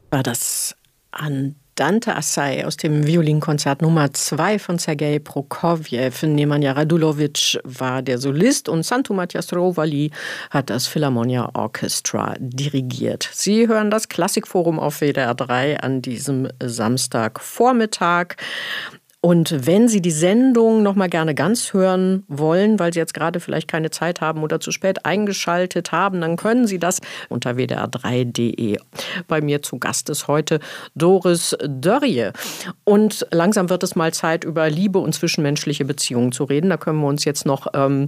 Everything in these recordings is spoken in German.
War das Andante Assai aus dem Violinkonzert Nummer 2 von Sergei Prokofjew. Nemanja Radulovic war der Solist und Santu Matyas-Rovali hat das Philharmonia Orchestra dirigiert. Sie hören das Klassikforum auf WDR 3 an diesem Samstagvormittag. Und wenn Sie die Sendung noch mal gerne ganz hören wollen, weil Sie jetzt gerade vielleicht keine Zeit haben oder zu spät eingeschaltet haben, dann können Sie das unter wdr3.de. Bei mir zu Gast ist heute Doris Dörrie. Und langsam wird es mal Zeit, über Liebe und zwischenmenschliche Beziehungen zu reden. Da können wir uns jetzt noch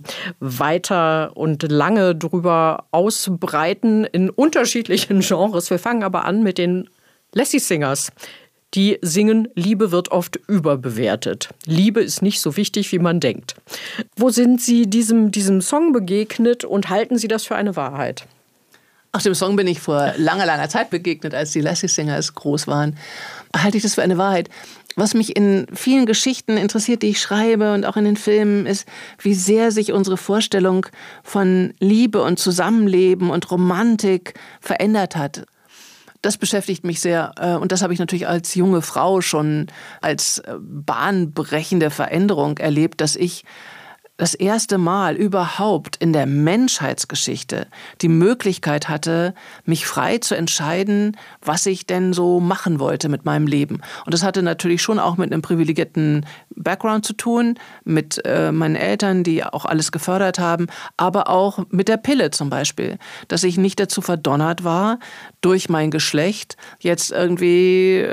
weiter und lange drüber ausbreiten in unterschiedlichen Genres. Wir fangen aber an mit den Lassie Singers. Die singen, Liebe wird oft überbewertet. Liebe ist nicht so wichtig, wie man denkt. Wo sind Sie diesem Song begegnet und halten Sie das für eine Wahrheit? Ach, dem Song bin ich vor langer Zeit begegnet, als die Lassie Singers groß waren. Halte ich das für eine Wahrheit? Was mich in vielen Geschichten interessiert, die ich schreibe und auch in den Filmen, ist, wie sehr sich unsere Vorstellung von Liebe und Zusammenleben und Romantik verändert hat. Das beschäftigt mich sehr und das habe ich natürlich als junge Frau schon als bahnbrechende Veränderung erlebt, dass ich das erste Mal überhaupt in der Menschheitsgeschichte die Möglichkeit hatte, mich frei zu entscheiden, was ich denn so machen wollte mit meinem Leben. Und das hatte natürlich schon auch mit einem privilegierten Background zu tun, mit meinen Eltern, die auch alles gefördert haben, aber auch mit der Pille zum Beispiel, dass ich nicht dazu verdonnert war, durch mein Geschlecht jetzt irgendwie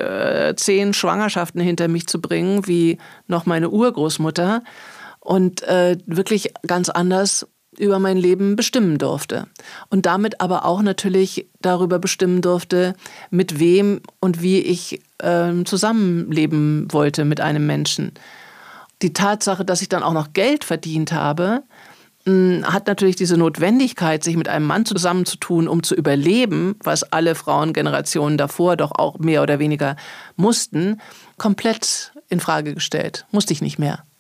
10 Schwangerschaften hinter mich zu bringen, wie noch meine Urgroßmutter, und wirklich ganz anders über mein Leben bestimmen durfte. Und damit aber auch natürlich darüber bestimmen durfte, mit wem und wie ich zusammenleben wollte mit einem Menschen. Die Tatsache, dass ich dann auch noch Geld verdient habe, hat natürlich diese Notwendigkeit, sich mit einem Mann zusammenzutun, um zu überleben, was alle Frauengenerationen davor doch auch mehr oder weniger mussten, komplett in Frage gestellt. Musste ich nicht mehr.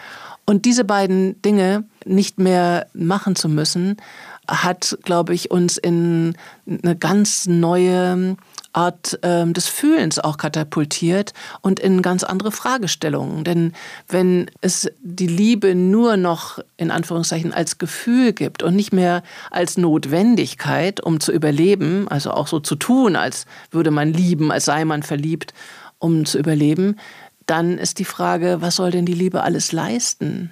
Und diese beiden Dinge nicht mehr machen zu müssen, hat, glaube ich, uns in eine ganz neue Art des Fühlens auch katapultiert und in ganz andere Fragestellungen. Denn wenn es die Liebe nur noch in Anführungszeichen als Gefühl gibt und nicht mehr als Notwendigkeit, um zu überleben, also auch so zu tun, als würde man lieben, als sei man verliebt, um zu überleben, dann ist die Frage, was soll denn die Liebe alles leisten?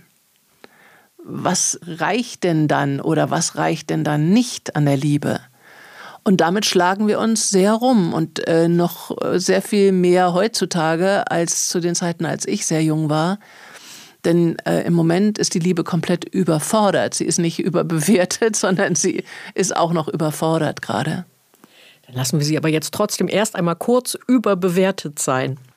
Was reicht denn dann oder was reicht denn dann nicht an der Liebe? Und damit schlagen wir uns sehr rum und noch sehr viel mehr heutzutage als zu den Zeiten, als ich sehr jung war. Denn im Moment ist die Liebe komplett überfordert. Sie ist nicht überbewertet, sondern sie ist auch noch überfordert gerade. Dann lassen wir sie aber jetzt trotzdem erst einmal kurz überbewertet sein.